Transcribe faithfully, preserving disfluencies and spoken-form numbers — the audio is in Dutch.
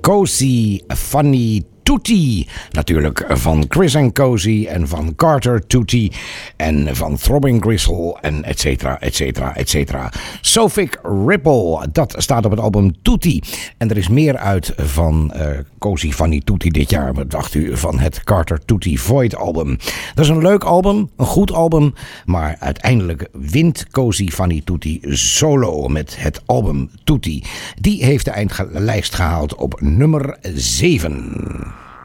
Cozy Funny Tutti. Natuurlijk van Chris en Cozy en van Carter Tutti en van Throbbing Gristle en et cetera, et cetera, et cetera. Sophic Ripple, dat staat op het album Tutti. En er is meer uit van uh, Cozy Funny Tutti dit jaar. Wat dacht u van het Carter Tutti Void album? Dat is een leuk album, een goed album, maar uiteindelijk wint Cozy Funny Tutti solo met het album Tutti. Die heeft de eindlijst gehaald op nummer zeven.